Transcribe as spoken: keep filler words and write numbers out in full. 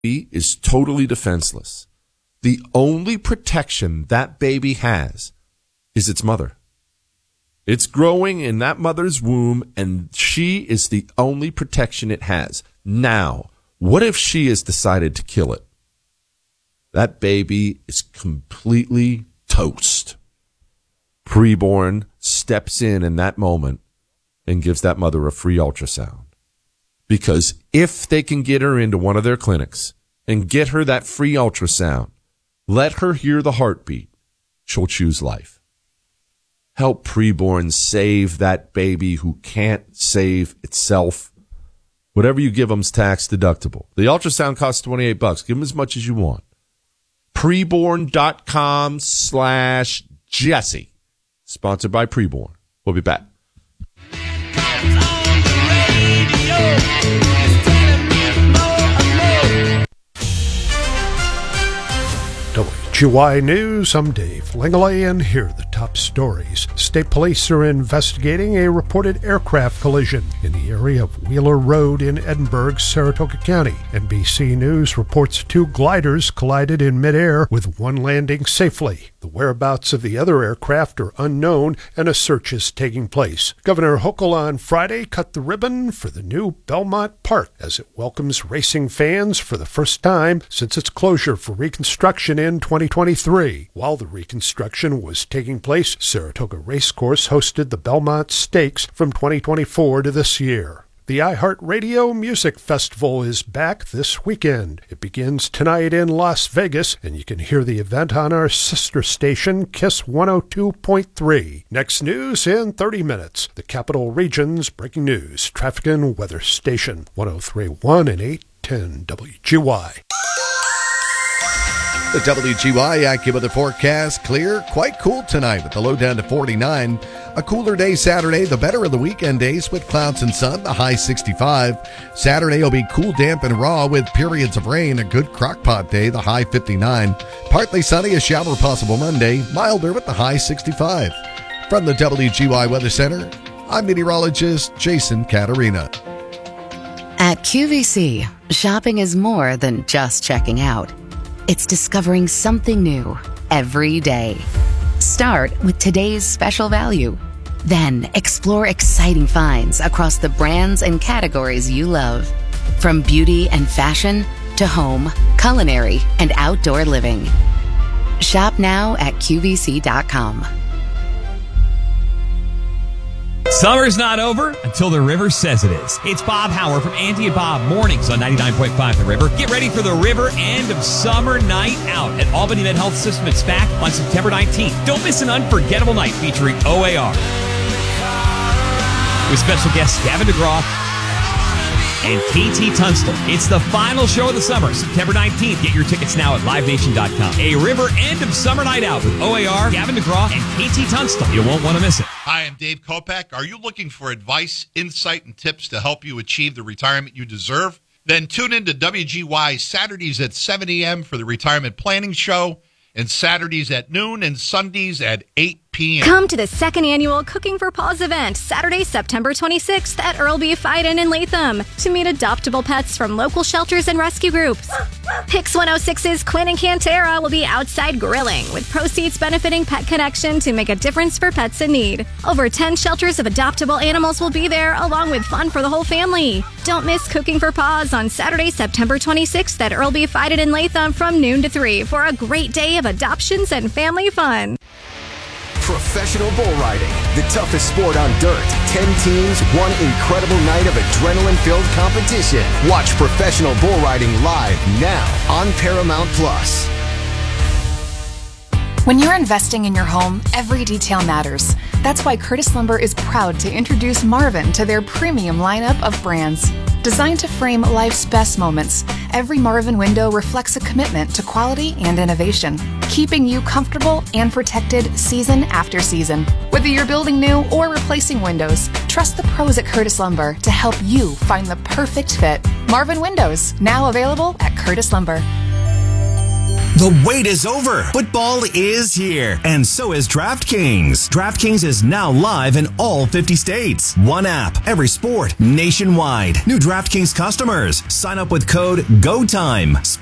baby is totally defenseless. The only protection that baby has is its mother. It's growing in that mother's womb, and she is the only protection it has. Now, what if she has decided to kill it? That baby is completely toast. Preborn steps in in that moment and gives that mother a free ultrasound. Because if they can get her into one of their clinics and get her that free ultrasound, let her hear the heartbeat, she'll choose life. Help Preborn save that baby who can't save itself. Whatever you give them is tax deductible. The ultrasound costs twenty-eight bucks. Give them as much as you want. Preborn.com slash Jesse. Sponsored by Preborn. We'll be back. W G Y News, I'm Dave Langley, and here are the top stories. State police are investigating a reported aircraft collision in the area of Wheeler Road in Edinburgh, Saratoga County. N B C News reports two gliders collided in midair, with one landing safely. The whereabouts of the other aircraft are unknown, and a search is taking place. Governor Hochul on Friday cut the ribbon for the new Belmont Park as it welcomes racing fans for the first time since its closure for reconstruction in twenty twenty-three. While the reconstruction was taking place, Saratoga Racecourse hosted the Belmont Stakes from twenty twenty-four to this year. The iHeartRadio Music Festival is back this weekend. It begins tonight in Las Vegas, and you can hear the event on our sister station, Kiss one oh two point three. Next news in thirty minutes. The Capital Region's breaking news, traffic and weather station, one oh three point one and eight ten W G Y. The W G Y AccuWeather forecast, clear, quite cool tonight with the low down to forty-nine. A cooler day Saturday, the better of the weekend days with clouds and sun, the high sixty-five. Saturday will be cool, damp, and raw with periods of rain. A good crockpot day, the high fifty-nine. Partly sunny, a shower possible Monday, milder with the high sixty-five. From the W G Y Weather Center, I'm meteorologist Jason Caterina. At Q V C, shopping is more than just checking out. It's discovering something new every day. Start with today's special value. Then explore exciting finds across the brands and categories you love. From beauty and fashion to home, culinary, and outdoor living. Shop now at Q V C dot com. Summer's not over until the River says it is. It's Bob Howard from Auntie and Bob Mornings on ninety-nine point five The River. Get ready for the River End of Summer Night Out at Albany Med Health System at SPAC on September nineteenth. Don't miss an unforgettable night featuring O A R. With special guests Gavin DeGraw and K T Tunstall. It's the final show of the summer, September nineteenth. Get your tickets now at live nation dot com. A River End of Summer Night Out with O A R, Gavin DeGraw, and K T Tunstall. You won't want to miss it. Hi, I'm Dave Kopak. Are you looking for advice, insight, and tips to help you achieve the retirement you deserve? Then tune in to W G Y Saturdays at seven a.m. for the Retirement Planning Show, and Saturdays at noon and Sundays at eight p.m. Come to the second annual Cooking for Paws event, Saturday, September twenty-sixth at Earl B. Fiden in Latham, to meet adoptable pets from local shelters and rescue groups. Hicks one oh six's Quinn and Cantera will be outside grilling, with proceeds benefiting Pet Connection to make a difference for pets in need. Over ten shelters of adoptable animals will be there, along with fun for the whole family. Don't miss Cooking for Paws on Saturday, September twenty-sixth at Earl B. Fiden in Latham from noon to three for a great day of adoptions and family fun. Professional bull riding, the toughest sport on dirt. Ten teams, one incredible night of adrenaline-filled competition. Watch professional bull riding live now on Paramount Plus. When you're investing in your home, every detail matters. That's why Curtis Lumber is proud to introduce Marvin to their premium lineup of brands. Designed to frame life's best moments, every Marvin window reflects a commitment to quality and innovation, keeping you comfortable and protected season after season. Whether you're building new or replacing windows, trust the pros at Curtis Lumber to help you find the perfect fit. Marvin Windows, now available at Curtis Lumber. The wait is over. Football is here, and so is DraftKings. DraftKings is now live in all fifty states. One app, every sport, nationwide. New DraftKings customers. Sign up with code GOTIME.